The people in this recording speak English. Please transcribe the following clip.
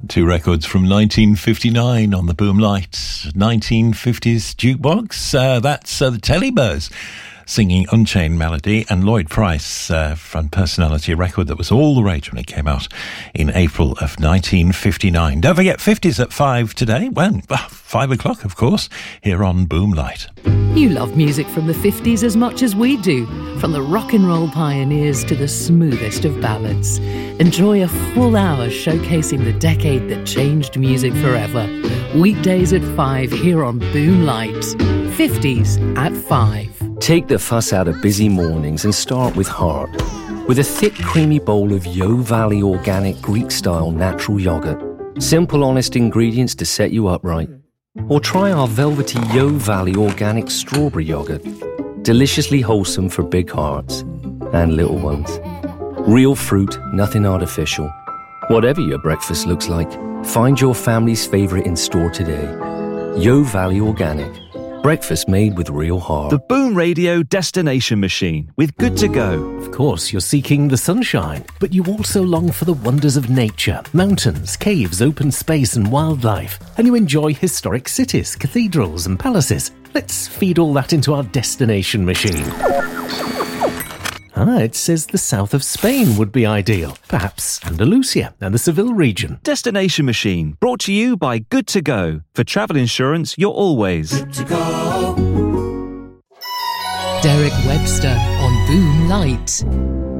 Two records from 1959 on the Boomlight 1950s jukebox. That's the Tellybirds singing Unchained Melody, and Lloyd Price from Personality, a record that was all the rage when it came out in April of 1959. Don't forget 50s at 5 today. When? 5 o'clock, of course, here on Boomlight. You love music from the 50s as much as we do, from the rock and roll pioneers to the smoothest of ballads. Enjoy a full hour showcasing the decade that changed music forever. Weekdays at 5 here on Boomlight. 50s at 5. Take the fuss out of busy mornings and start with heart. With a thick, creamy bowl of Yo Valley organic Greek-style natural yogurt. Simple, honest ingredients to set you up right. Or try our velvety Yo Valley organic strawberry yogurt. Deliciously wholesome for big hearts and little ones. Real fruit, nothing artificial. Whatever your breakfast looks like, find your family's favourite in store today. Yo Valley Organic. Breakfast made with real heart. The Boom Radio Destination Machine with Good to Go. Of course, you're seeking the sunshine, but you also long for the wonders of nature, mountains, caves, open space and wildlife. And you enjoy historic cities, cathedrals and palaces. Let's feed all that into our destination machine. It says the south of Spain would be ideal. Perhaps Andalusia and the Seville region. Destination Machine, brought to you by Good to Go. For travel insurance, you're always good to go. Derek Webster on Boomlight.